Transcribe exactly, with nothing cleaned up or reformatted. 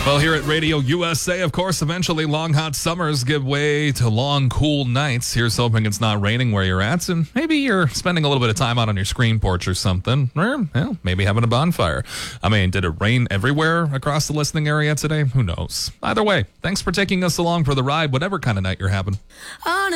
Well, here at Radio U S A, of course, eventually long hot summers give way to long cool nights. Here's hoping it's not raining where you're at, and maybe you're spending a little bit of time out on your screen porch or something, or well, maybe having a bonfire. I mean, did it rain everywhere across the listening area today? Who knows? Either way, thanks for taking us along for the ride, whatever kind of night you're having.